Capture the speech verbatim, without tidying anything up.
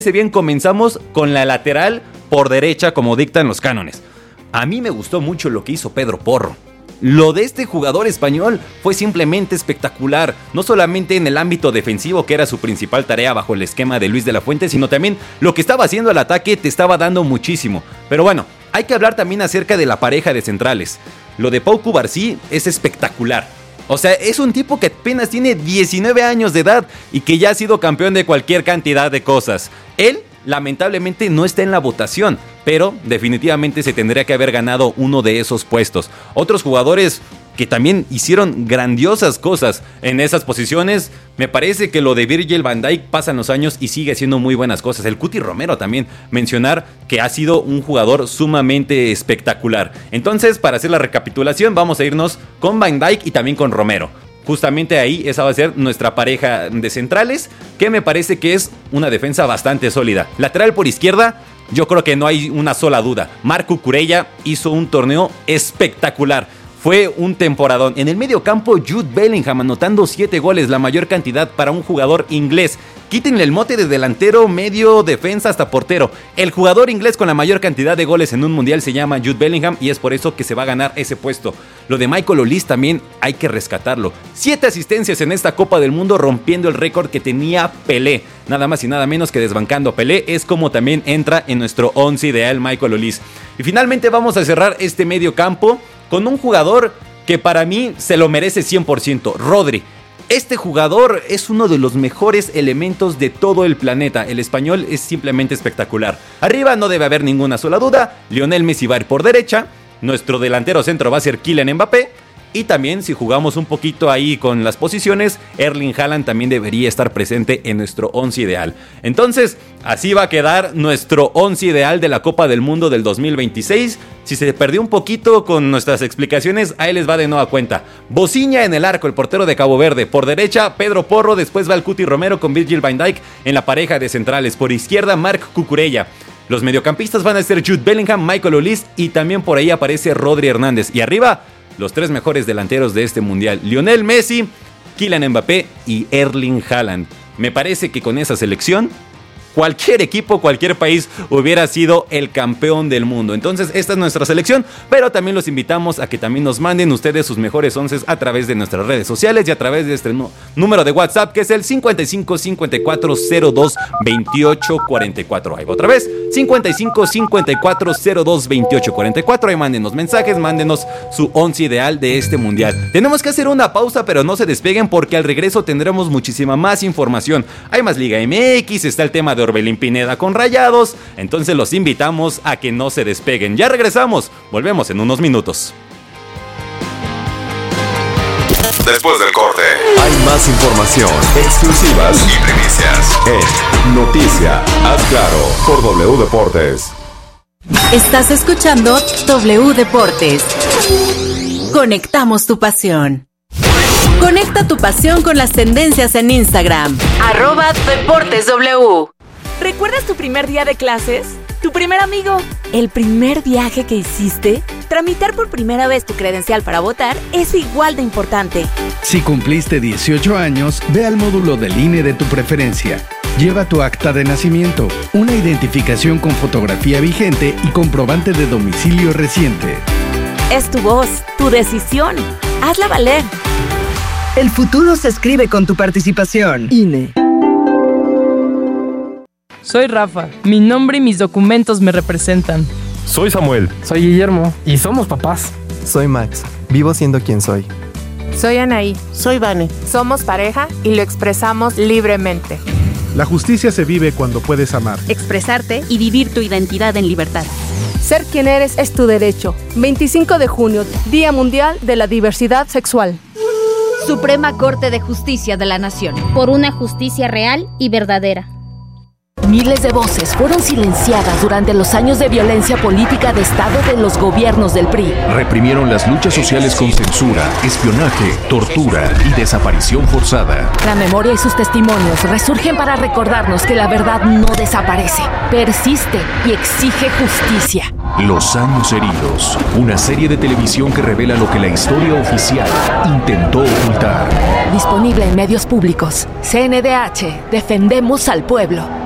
bien, comenzamos con la lateral por derecha, como dictan los cánones. A mí me gustó mucho lo que hizo Pedro Porro. Lo de este jugador español fue simplemente espectacular, no solamente en el ámbito defensivo, que era su principal tarea bajo el esquema de Luis de la Fuente, sino también lo que estaba haciendo al ataque te estaba dando muchísimo. Pero bueno, hay que hablar también acerca de la pareja de centrales. Lo de Pau Cubarsí es espectacular. O sea, es un tipo que apenas tiene diecinueve años de edad y que ya ha sido campeón de cualquier cantidad de cosas. Él, lamentablemente, no está en la votación, pero definitivamente se tendría que haber ganado uno de esos puestos. Otros jugadores que también hicieron grandiosas cosas en esas posiciones, me parece que lo de Virgil van Dijk pasan los años y sigue haciendo muy buenas cosas. El Cuti Romero también, mencionar que ha sido un jugador sumamente espectacular. Entonces, para hacer la recapitulación, vamos a irnos con Van Dijk y también con Romero. Justamente ahí esa va a ser nuestra pareja de centrales, que me parece que es una defensa bastante sólida. Lateral por izquierda, yo creo que no hay una sola duda. Marc Cucurella hizo un torneo espectacular. Fue un temporadón. En el medio campo, Jude Bellingham anotando siete goles, la mayor cantidad para un jugador inglés. Quítenle el mote de delantero, medio, defensa hasta portero. El jugador inglés con la mayor cantidad de goles en un mundial se llama Jude Bellingham y es por eso que se va a ganar ese puesto. Lo de Michael Olise también hay que rescatarlo. Siete asistencias en esta Copa del Mundo, rompiendo el récord que tenía Pelé. Nada más y nada menos que desbancando a Pelé, es como también entra en nuestro once ideal Michael Olise. Y finalmente vamos a cerrar este medio campo con un jugador que para mí se lo merece cien por ciento, Rodri. Este jugador es uno de los mejores elementos de todo el planeta. El español es simplemente espectacular. Arriba no debe haber ninguna sola duda. Lionel Messi va a ir por derecha. Nuestro delantero centro va a ser Kylian Mbappé. Y también, si jugamos un poquito ahí con las posiciones, Erling Haaland también debería estar presente en nuestro once ideal. Entonces, así va a quedar nuestro once ideal de la Copa del Mundo del dos mil veintiséis. Si se perdió un poquito con nuestras explicaciones, ahí les va de nueva cuenta. Bociña en el arco, el portero de Cabo Verde. Por derecha, Pedro Porro, después va el Cuti Romero con Virgil van Dijk en la pareja de centrales. Por izquierda, Marc Cucurella. Los mediocampistas van a ser Jude Bellingham, Michael Olise y también por ahí aparece Rodri Hernández. Y arriba, los tres mejores delanteros de este mundial: Lionel Messi, Kylian Mbappé y Erling Haaland. Me parece que con esa selección, cualquier equipo, cualquier país hubiera sido el campeón del mundo. Entonces, esta es nuestra selección, pero también los invitamos a que también nos manden ustedes sus mejores once a través de nuestras redes sociales y a través de este número de WhatsApp, que es el cincuenta y cinco cincuenta y cuatro cero dos veintiocho cuarenta y cuatro. Ahí va otra vez, cincuenta y cinco cincuenta y cuatro cero dos veintiocho cuarenta y cuatro. Ahí mándenos mensajes, mándenos su once ideal de este mundial. Tenemos que hacer una pausa, pero no se despeguen porque al regreso tendremos muchísima más información. Hay más Liga M X, está el tema de Orbelín Pineda con Rayados, entonces los invitamos a que no se despeguen. Ya regresamos, volvemos en unos minutos. Después del corte, hay más información, exclusivas y primicias en Noticia, haz claro, por W Deportes. Estás escuchando W Deportes. Conectamos tu pasión. Conecta tu pasión con las tendencias en Instagram. Arroba Deportes W. ¿Recuerdas tu primer día de clases? ¿Tu primer amigo? ¿El primer viaje que hiciste? Tramitar por primera vez tu credencial para votar es igual de importante. Si cumpliste dieciocho años, ve al módulo del I N E de tu preferencia. Lleva tu acta de nacimiento, una identificación con fotografía vigente y comprobante de domicilio reciente. Es tu voz, tu decisión. Hazla valer. El futuro se escribe con tu participación. I N E. Soy Rafa. Mi nombre y mis documentos me representan. Soy Samuel. Soy Guillermo. Y somos papás. Soy Max. Vivo siendo quien soy. Soy Anaí. Soy Vane. Somos pareja y lo expresamos libremente. La justicia se vive cuando puedes amar, expresarte y vivir tu identidad en libertad. Ser quien eres es tu derecho. veinticinco de junio, Día Mundial de la Diversidad Sexual. Suprema Corte de Justicia de la Nación. Por una justicia real y verdadera. Miles de voces fueron silenciadas durante los años de violencia política de Estado de los gobiernos del P R I. Reprimieron las luchas sociales con censura, espionaje, tortura y desaparición forzada. La memoria y sus testimonios resurgen para recordarnos que la verdad no desaparece, persiste y exige justicia. Los años heridos, una serie de televisión que revela lo que la historia oficial intentó ocultar. Disponible en medios públicos. C N D H, defendemos al pueblo.